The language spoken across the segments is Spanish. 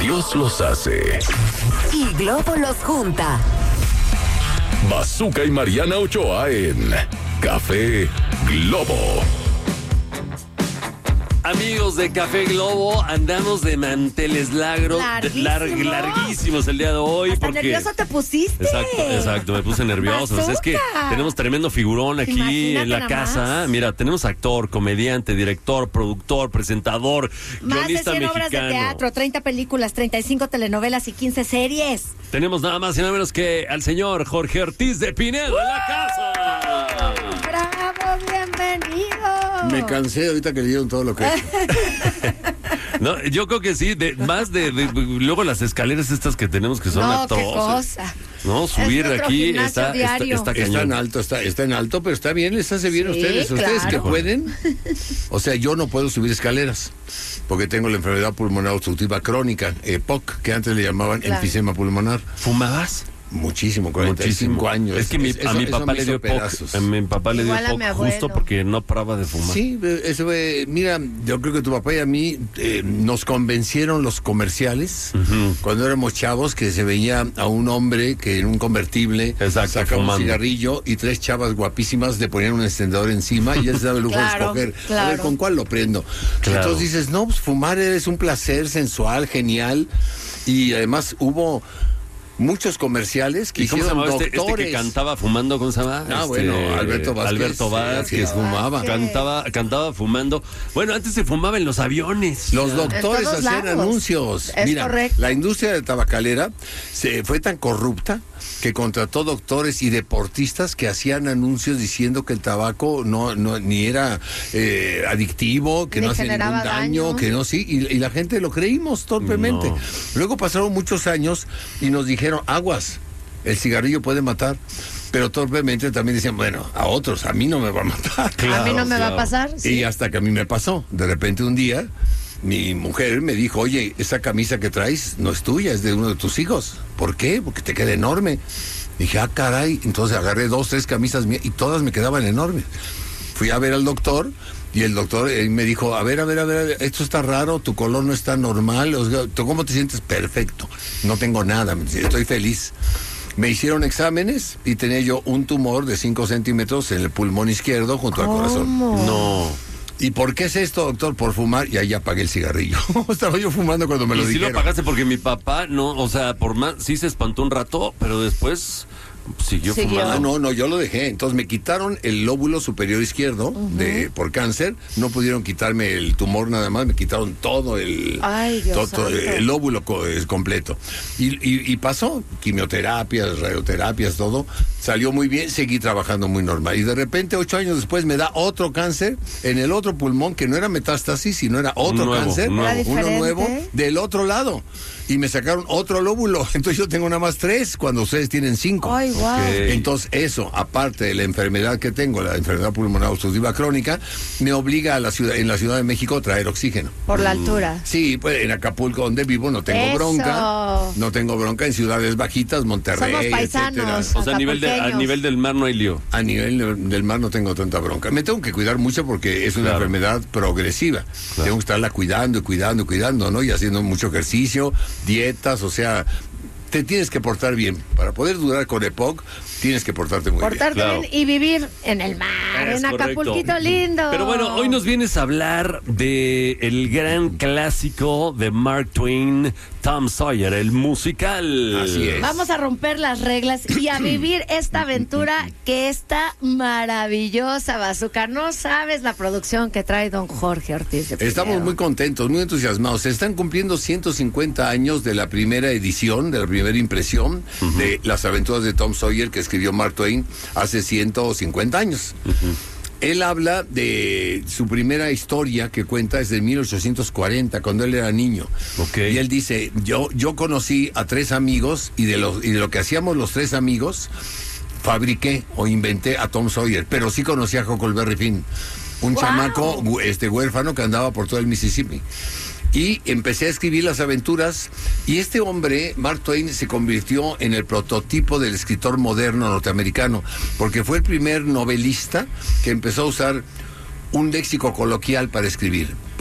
Dios los hace y Globo los junta. Bazooka y Mariana Ochoa en Café Globo. Amigos de Café Globo, andamos de manteles larguísimos el día de hoy. Hasta porque nervioso te pusiste. Exacto, me puse nervioso. O sea, es que tenemos tremendo figurón aquí Imagínate en la casa. Mira, tenemos actor, comediante, director, productor, presentador, Más de guionista 100 obras de mexicano. teatro, 30 películas, 35 telenovelas y 15 series. Tenemos nada más y nada menos que al señor Jorge Ortiz de Pinedo en la casa. ¡Bravo, bienvenido! Me cansé ahorita que leyeron todo lo que... No, yo creo que sí, luego las escaleras estas que tenemos que son No, atroces. qué cosa. No, subir nuestro aquí gimnasio está diario. Está cañón. en alto, pero está bien, les hace bien a Sí, ustedes. Ustedes claro. que pueden. O sea, yo no puedo subir escaleras porque tengo la enfermedad pulmonar obstructiva crónica, EPOC, que antes le llamaban Claro. enfisema pulmonar. ¿Fumabas? Muchísimo, 45 Muchísimo. años. Es que a mi papá le dio pedazos. EPOC. A mi papá le dio Igual a mi EPOC abuelo. justo porque no paraba de fumar. Sí, eso mira, yo creo que tu papá y a mí nos convencieron los comerciales cuando éramos chavos que se veía a un hombre que en un convertible Exacto, sacaba un fumando. cigarrillo y tres chavas guapísimas le ponían un encendedor encima y él se daba el lujo Claro, de escoger. A claro. ver, ¿con cuál lo prendo? Claro. Entonces dices, no, pues fumar es un placer sensual, genial. Y además hubo muchos comerciales que ¿Y cómo se hicieron llamaba este doctores. que cantaba fumando? ¿Cómo se llama? Bueno, Alberto Vázquez. Alberto Vázquez. Sí, fumaba. Cantaba fumando. Bueno, antes se fumaba en los aviones. Los doctores En todos hacían lados. anuncios. Es Mira, correcto. la industria de tabacalera se fue tan corrupta que contrató doctores y deportistas que hacían anuncios diciendo que el tabaco ni era adictivo, que Ni no hacía ningún generaba daño. que no, sí, y la gente lo creímos torpemente. No. Luego pasaron muchos años y nos dijeron, aguas, el cigarrillo puede matar. Pero torpemente también decían, bueno, a otros, a mí no me va a matar. a mí no me va claro. a pasar. Y Sí. hasta que a mí me pasó. De repente un día, mi mujer me dijo, oye, esa camisa que traes no es tuya, es de uno de tus hijos. ¿Por qué? Porque te queda enorme. Dije, caray. Entonces agarré 2, 3 camisas mías y todas me quedaban enormes. Fui a ver al doctor y el doctor me dijo, a ver, esto está raro, tu color no está normal. O sea, ¿tú cómo te sientes? Perfecto. No tengo nada, estoy feliz. Me hicieron exámenes y tenía yo un tumor de 5 centímetros en el pulmón izquierdo junto al corazón. No. ¿Y por qué es esto, doctor? Por fumar, y ahí apagué el cigarrillo. Estaba yo fumando cuando me lo Y sí dijeron. lo pagaste porque mi papá, no, o sea, por más, sí se espantó un rato, pero después siguió fumando. No, yo lo dejé. Entonces me quitaron el lóbulo superior izquierdo por cáncer. No pudieron quitarme el tumor nada más, me quitaron todo Ay, Dios todo santo. el lóbulo completo. Y pasó, quimioterapias, radioterapias, todo. Salió muy bien, seguí trabajando muy normal. Y de repente, 8 años después, me da otro cáncer en el otro pulmón, que no era metástasis, sino era otro Nuevo, cáncer, nuevo. ¿Era uno diferente? nuevo, del otro lado. Y me sacaron otro lóbulo. Entonces yo tengo nada más 3 cuando ustedes tienen 5. Ay, wow. Ok. Entonces eso, aparte de la enfermedad que tengo, la enfermedad pulmonar obstructiva crónica, me obliga en la Ciudad de México a traer oxígeno. Por la altura. Sí, pues en Acapulco, donde vivo, no tengo Eso. bronca. No tengo bronca en ciudades bajitas, Monterrey, Somos paisanos. etcétera. O sea, a nivel del mar no hay lío. A nivel del mar no tengo tanta bronca. Me tengo que cuidar mucho porque es una Claro. enfermedad progresiva. Claro. Tengo que estarla cuidando, ¿no? Y haciendo mucho ejercicio, dietas, o sea, te tienes que portar bien. Para poder durar con EPOC, tienes que portarte muy bien. Portarte Claro. bien y vivir en el mar, Es en correcto. Acapulquito lindo. Pero bueno, hoy nos vienes a hablar de el gran clásico de Mark Twain, Tom Sawyer, el musical. Así es. Vamos a romper las reglas y a vivir esta aventura que está maravillosa, Bazooka. No sabes la producción que trae don Jorge Ortiz de Pinedo. Estamos muy contentos, muy entusiasmados. Se están cumpliendo 150 años de la primera edición, de la primera impresión de Las aventuras de Tom Sawyer que escribió Mark Twain hace 150 años. Él habla de su primera historia que cuenta desde 1840, cuando él era niño. Ok. Y él dice, yo conocí a 3 amigos y de lo que hacíamos los 3 amigos, fabriqué o inventé a Tom Sawyer, pero sí conocí a Huckleberry Finn, un ¡Wow! chamaco huérfano que andaba por todo el Mississippi. Y empecé a escribir las aventuras y este hombre, Mark Twain, se convirtió en el prototipo del escritor moderno norteamericano, porque fue el primer novelista que empezó a usar un léxico coloquial para escribir.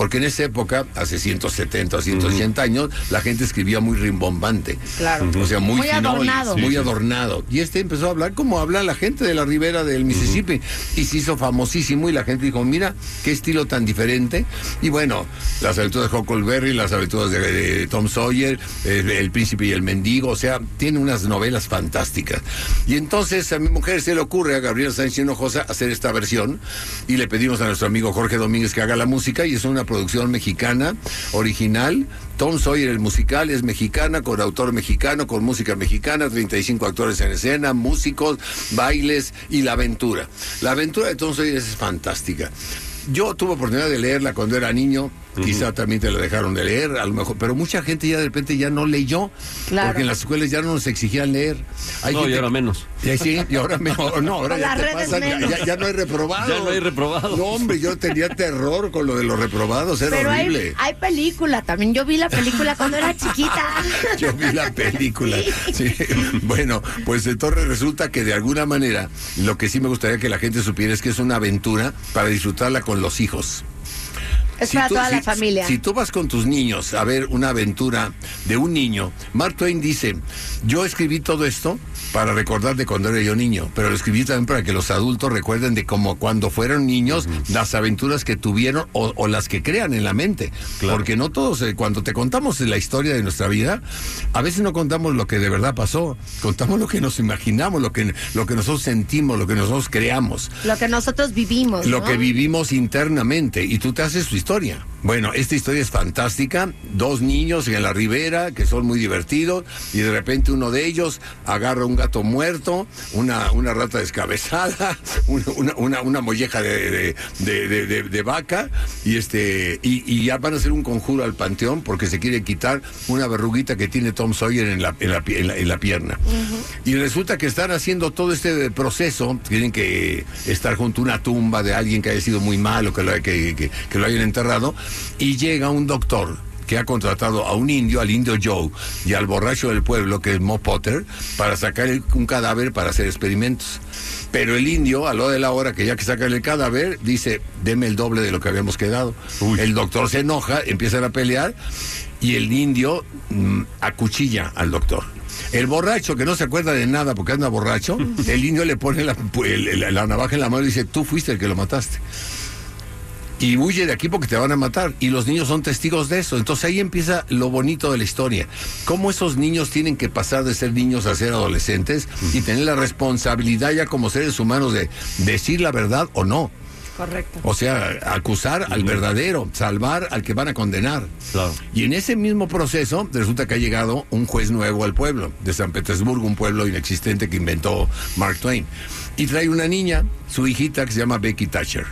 Porque en esa época, hace 170, 180 años, la gente escribía muy rimbombante. Claro. O sea, muy finoli, adornado. muy adornado. Y empezó a hablar como habla la gente de la ribera del Mississippi. Y se hizo famosísimo y la gente dijo, mira, qué estilo tan diferente. Y bueno, las aventuras de Huckleberry, las aventuras de Tom Sawyer, El Príncipe y el Mendigo, o sea, tiene unas novelas fantásticas. Y entonces a mi mujer se le ocurre, a Gabriela Sánchez Hinojosa, hacer esta versión. Y le pedimos a nuestro amigo Jorge Domínguez que haga la música. Y es una producción mexicana, original. Tom Sawyer, el musical, es mexicana, con autor mexicano, con música mexicana, 35 actores en escena, músicos, bailes y la aventura. La aventura de Tom Sawyer es fantástica. Yo tuve oportunidad de leerla cuando era niño. Quizá también te la dejaron de leer, a lo mejor, pero mucha gente ya de repente ya no leyó, claro, porque en las escuelas ya no nos exigían leer. Hay gente... y ahora menos. Sí, y ahora mejor, no, ahora ya te pasan, ya no hay reprobados. Ya no hay reprobados. No, hombre, yo tenía terror con lo de los reprobados, era pero horrible. Hay película también, yo vi la película cuando era chiquita. Yo vi la película, sí. Bueno, pues entonces resulta que de alguna manera, lo que sí me gustaría que la gente supiera es que es una aventura para disfrutarla con los hijos. Es para toda la familia. Si tú vas con tus niños a ver una aventura de un niño, Mark Twain dice, yo escribí todo esto para recordar de cuando era yo niño, pero lo escribí también para que los adultos recuerden de cómo cuando fueron niños, las aventuras que tuvieron o las que crean en la mente. Claro. Porque no todos, cuando te contamos la historia de nuestra vida, a veces no contamos lo que de verdad pasó, contamos lo que nos imaginamos, lo que nosotros sentimos, lo que nosotros creamos. Lo que nosotros vivimos, Lo ¿no? que vivimos internamente, y tú te haces tu historia. Bueno, esta historia es fantástica. 2 niños en la ribera que son muy divertidos y de repente uno de ellos agarra un gato muerto, una rata descabezada, una molleja de vaca y ya van a hacer un conjuro al panteón porque se quiere quitar una verruguita que tiene Tom Sawyer en la pierna. Y resulta que están haciendo todo este proceso, tienen que estar junto a una tumba de alguien que haya sido muy malo, que lo hayan enterrado. Y llega un doctor que ha contratado a un indio, al indio Joe, y al borracho del pueblo, que es Mo Potter, para sacar un cadáver para hacer experimentos. Pero el indio, a lo de la hora que ya que sacan el cadáver, dice, deme el doble de lo que habíamos quedado. Uy. El doctor se enoja, empiezan a pelear, y el indio acuchilla al doctor. El borracho, que no se acuerda de nada porque anda borracho, el indio le pone la navaja en la mano y dice, tú fuiste el que lo mataste. Y huye de aquí porque te van a matar. Y los niños son testigos de eso. Entonces ahí empieza lo bonito de la historia. Cómo esos niños tienen que pasar de ser niños a ser adolescentes y tener la responsabilidad ya como seres humanos de decir la verdad o no. Correcto. O sea, acusar al verdadero, salvar al que van a condenar. Claro. Y en ese mismo proceso resulta que ha llegado un juez nuevo al pueblo, de San Petersburgo, un pueblo inexistente que inventó Mark Twain. Y trae una niña, su hijita, que se llama Becky Thatcher.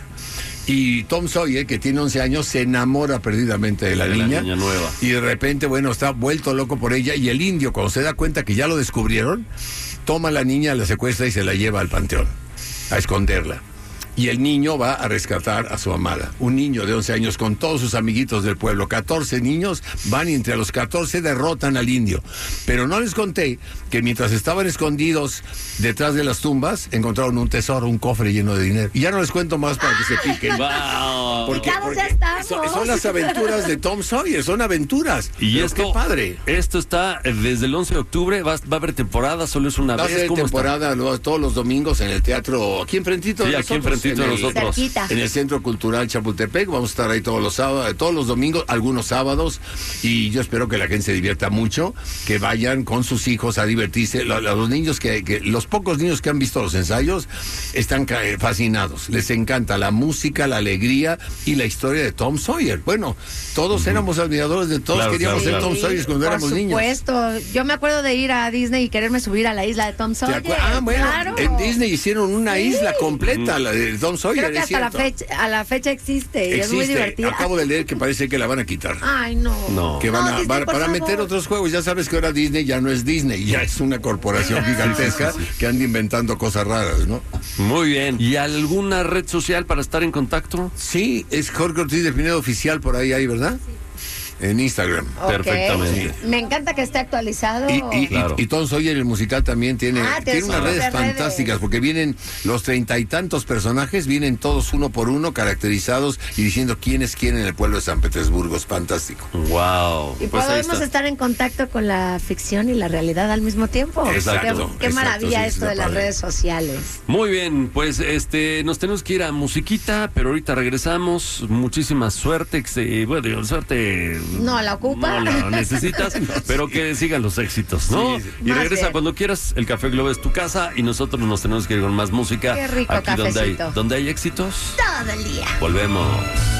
Y Tom Sawyer, que tiene 11 años, se enamora perdidamente de la niña nueva. Y de repente, bueno, está vuelto loco por ella. Y el indio, cuando se da cuenta que ya lo descubrieron, toma a la niña, la secuestra y se la lleva al panteón a esconderla. Y el niño va a rescatar a su amada. Un niño de 11 años con todos sus amiguitos del pueblo. 14 niños van y entre los 14 derrotan al indio. Pero no les conté que mientras estaban escondidos detrás de las tumbas, encontraron un tesoro, un cofre lleno de dinero. Y ya no les cuento más para que se piquen. Wow. Porque ya estamos. son las aventuras de Tom Sawyer, son aventuras. Y pero esto, qué padre. Esto está desde el 11 de octubre, va a haber temporada, solo es una Va a vez. ser ¿Cómo temporada todos los domingos en el teatro, aquí enfrentito de Sí, aquí enfrentito de nosotros. Cerquita. En el Centro Cultural Chapultepec. Vamos a estar ahí todos los sábados, todos los domingos, algunos sábados, y yo espero que la gente se divierta mucho, que vayan con sus hijos a divertirse. Los niños los pocos niños que han visto los ensayos están fascinados. Les encanta la música, la alegría y la historia de Tom Sawyer. Bueno, todos éramos admiradores de todos, Claro, queríamos ser claro. Tom Sawyer cuando éramos niños. Por supuesto. Yo me acuerdo de ir a Disney y quererme subir a la isla de Tom Sawyer. Bueno, claro. en Disney hicieron una isla completa, la de Tom Sawyer. Creo que hasta a la fecha existe y es muy divertida. Acabo de leer que parece que la van a quitar. Ay, no. No. Que van Disney, para por meter favor. otros juegos. Ya sabes que ahora Disney ya no es Disney, ya es una corporación gigantesca que anda inventando cosas raras, ¿no? Muy bien. ¿Y alguna red social para estar en contacto? Sí, es Jorge Ortiz de Pinedo Oficial, por ahí hay, ¿verdad? en Instagram. Ok. Perfectamente. Me encanta que esté actualizado. Claro. Y Tom Sawyer, el musical, también tiene tienes unas redes redes. fantásticas, porque vienen los 30 y tantos personajes, vienen todos uno por uno, caracterizados y diciendo quién es quién en el pueblo de San Petersburgo. Es fantástico. Wow. Y Pues ahí podemos está. estar en contacto con la ficción y la realidad al mismo tiempo. Exacto, Qué exacto, maravilla sí, esto está de las padre. redes sociales. Muy bien, pues nos tenemos que ir a musiquita, pero ahorita regresamos. Muchísima suerte, bueno, suerte. No la ocupa. No la necesitas, pero que sigan los éxitos, ¿no? Sí, sí. Y Más regresa bien. cuando quieras. El Café Globo es tu casa y nosotros nos tenemos que ir con más música. Qué rico aquí cafecito. donde hay éxitos. Todo el día. Volvemos.